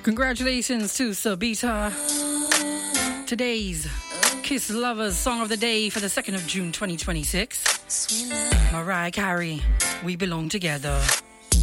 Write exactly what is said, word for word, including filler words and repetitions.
Congratulations to Sabita. Today's Kiss Lovers Song of the Day for the second of June twenty twenty-six. Mariah Carey, We Belong Together.